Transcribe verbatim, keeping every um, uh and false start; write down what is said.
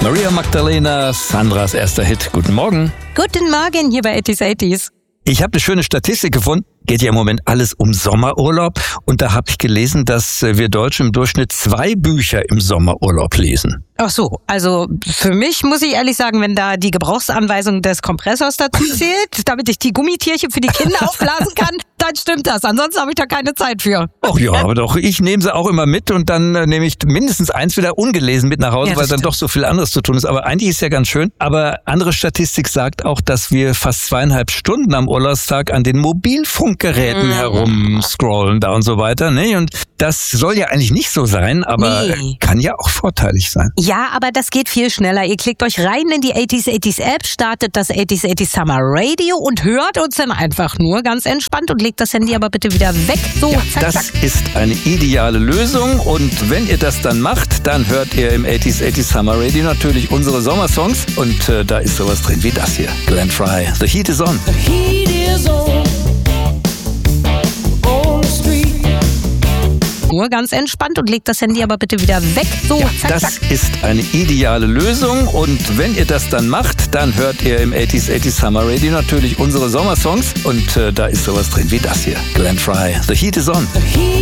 Maria Magdalena, Sandras erster Hit. Guten Morgen. Guten Morgen hier bei achtziger achtziger. Ich habe eine schöne Statistik gefunden. Geht ja im Moment alles um Sommerurlaub. Und da habe ich gelesen, dass wir Deutsche im Durchschnitt zwei Bücher im Sommerurlaub lesen. Ach so, also für mich muss ich ehrlich sagen, wenn da die Gebrauchsanweisung des Kompressors dazu zählt, damit ich die Gummitierchen für die Kinder aufblasen kann, dann stimmt das. Ansonsten habe ich da keine Zeit für. Ach ja, aber doch, ich nehme sie auch immer mit und dann äh, nehme ich mindestens eins wieder ungelesen mit nach Hause, ja, weil dann doch so viel anderes zu tun ist. Aber eigentlich ist ja ganz schön. Aber andere Statistik sagt auch, dass wir fast zweieinhalb Stunden am Urlaubstag an den Mobilfunkgeräten mhm. herumscrollen da und so weiter. Ne? Und das soll ja eigentlich nicht so sein, aber nee. kann ja auch vorteilig sein. Ja, aber das geht viel schneller. Ihr klickt euch rein in die achtziger achtziger App, startet das achtziger achtziger Summer Radio und hört uns dann einfach nur ganz entspannt und legt das Handy aber bitte wieder weg. So, ja, zack, das zack. ist eine ideale Lösung und wenn ihr das dann macht, dann hört ihr im achtziger achtziger Summer Radio natürlich unsere Sommersongs und äh, da ist sowas drin wie das hier. Glenn Frey, The Heat is On. The heat is on. Nur ganz entspannt und legt das Handy aber bitte wieder weg. So, ja, zack, das zack. ist eine ideale Lösung und wenn ihr das dann macht, dann hört ihr im achtziger achtziger Summer Radio natürlich unsere Sommersongs und äh, da ist sowas drin wie das hier. Glenn Frey, The Heat is On.